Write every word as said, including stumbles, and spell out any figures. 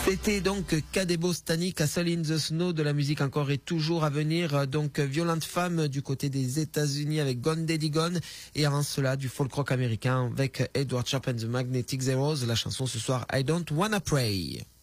C'était donc Kadebo Stani, Castle in the Snow, de la musique encore et toujours à venir. Donc Violente Femme du côté des États-Unis avec Gone Daddy Gone, et avant cela du folk rock américain avec Edward Sharp and the Magnetic Zeros. La chanson ce soir I Don't Wanna Pray.